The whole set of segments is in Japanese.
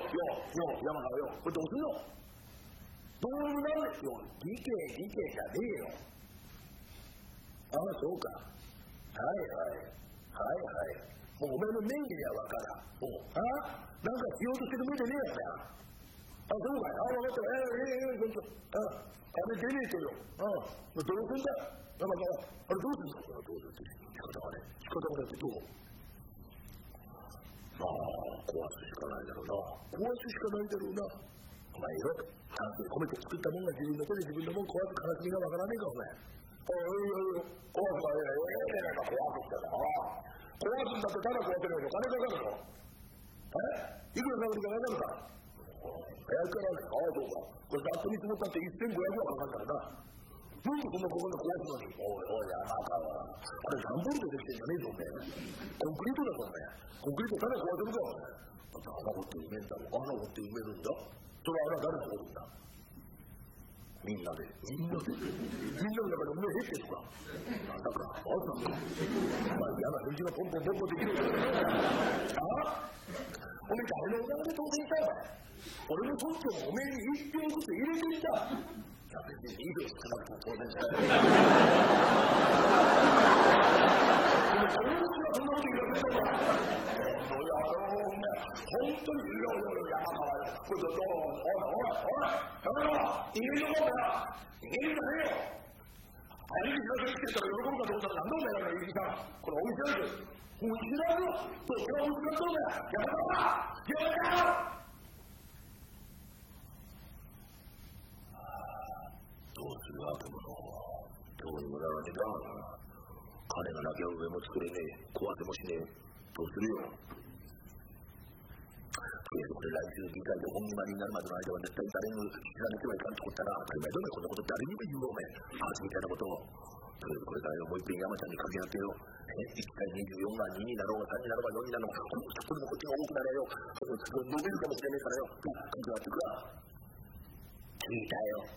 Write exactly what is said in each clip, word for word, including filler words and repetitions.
よ山川よ、これどうすんの？どういうなんですよ。理系理系じゃねえよ。ああそうか。はいはいはいはい。もうお前の名義には分からん。もうあなんかしようとしてる目でねえやつや。あそうかい。あ分かった。ええええええちょっとああれ出ねえとよ。あどうすんだ山川。あれどうすんだ。どうするって仕方がね仕方がねってどう？まあ壊すしかないだろうな。壊すしかないだろうな。お前よタンクに込めて作ったもんが自分の手で自分のもん壊す悲しみがわからねえかお前。あいやいや壊すかいやいやいや壊すってな。壊すんだってただ壊せないの金かかるの。えいくらかかるか分かるか。早いからね。ああそうか。これざっと見積もったってせんごひゃくはかかるからな。なんでそんなここで壊すのに。おいおい山川あれ段ボールでできてんじゃねえぞお前。コンクリートだぞお前。コンクリートただ壊せるかお前。だって穴掘って埋めんだろ。穴掘って埋めるんだ。それは穴誰が掘るんだ。みんなでみんなでみんなの中でお前減ってるか。なんだかあったんか。お前嫌な返事がポンポンポンポンできるんだよ。あお前誰のお金で当選したよ。俺の村長もお前に一票ずつ入れてみた。いや別ににひょう少なくても当然じゃない。でもそのうちはそんなこと言われたからおいあのお前本当にいやいやいや山川よこれどうおいおいおい山川入れるのかな入れるんじゃねえよ。兄貴が生きてたら喜ぶかと思ったら何だお前らの入りさんこれお店なんですもういきなりよどうそれは難しそうだよ山川山川どうするわけものどうにもならねえな。金がなきゃ上も作れねえ壊せもしねえどうするよ。とりあえずこれ来週議会で本決まりになるまでの間は絶対誰にも知られてはいかんとこったら当たり前だねこんなこと誰にも言うよお前話みたいなことを。とりあえずこれからもう一遍山ちゃんに掛け合ってよ。いち対にじゅうよんがにになろうがさんになろうがよんになろうがこれもこっちが多くなれよ伸びるかもしれねえからよ関係あってくわ。聞いたよ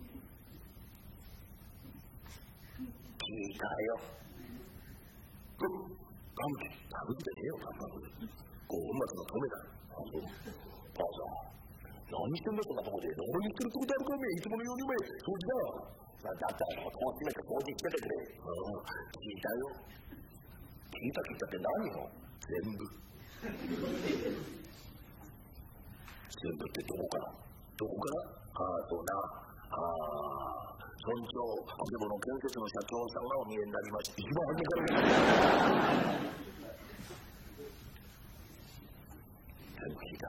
聞いたよ。うん、ガムキ、ガムキでねえよ、ガムキ。こう、うまくの止めだ。あ、そう。ばあさん、何してんだそんなとこで。俺に言ってるってことあるかおめえ、いつものようにお前、掃除だよ。だったら、こう閉めて掃除しててくれ。うん、聞いたよ。聞いた聞いたって何よ。全部。全部ってどこからどこからああ、そうな。ああ。村長、あけぼの建設の社長さんがお見えになりました。一番初めから全部聞いた。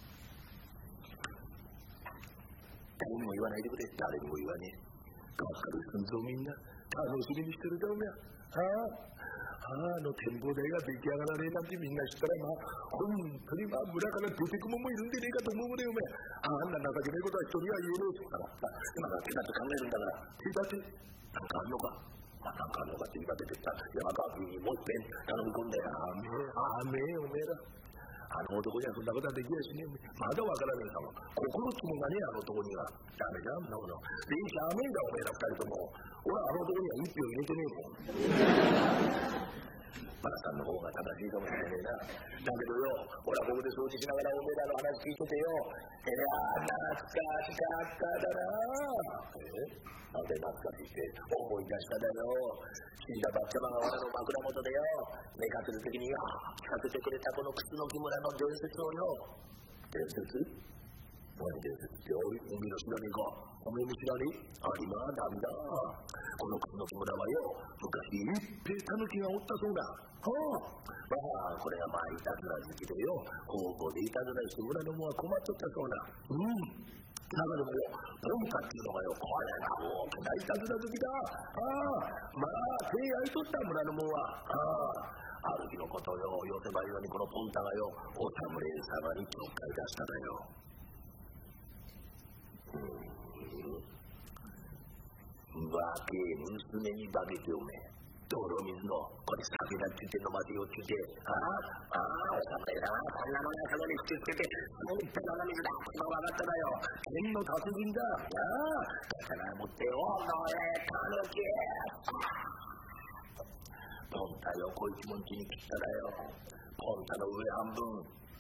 誰にも言わないでくれ。誰にも言わねえ。がっかりすんぞみんな。楽しみにしてるだろうね。ああ。あの展望台が出来上がらねえなんてみんな知ったらまあ本当にまあ村から出てくもんもいるんでねえかと思うねお前。あんな情けないことは人には言えねえから今から手だって考えるんだから手だってなんかあんのかまあなんかあんのかって今出てきた山川君にもう一遍頼み込んであめえあめえおめえらあの男にはそんなことはできやしねえまだわからねえかも心つもがねえあの男にはダメだそんなことでいいしあめえだおめえら二人とも俺はあの男には一票入れてねえもんバラさんの方が正しいかもしれねえな。だけどよ、俺はここで掃除しながらおめえらの話聞いててよ、えら懐かしかっただな。えなんで懐かしいって思い出しただよ。死んだばっちゃまが俺の枕元でよ、寝かせる時によ、聞かせてくれたこの楠木村の伝説をよ。伝説何伝説っておい、海の知らねえか。おめえも知らねえありまあダメだ。この楠木村はよ、昔一平タヌキがおったそうだ。はあ、まあこれがまあいたずら好きでよ、方向でいたずらして村の者は困っちゃったそうだ。うん中でもよ、ポンタっていうのがよ、これが大きないたずら好きだ。ああ、まあ手焼いとった村の者は。ああ、ある日のことよ、寄せばいようにこのポンタがよ、お侍様にちょっかい出しただよ。うーん化け娘に化けておめえ泥水のこれ酒だって言ってんの待てよって言ってああああお侍だこんなものがそこに口つけてもう一杯の水だ今分かっただよ剣の達人だああだから持ってよおのれたぬきポンタよこいつもんちに来たらよポンタの上半分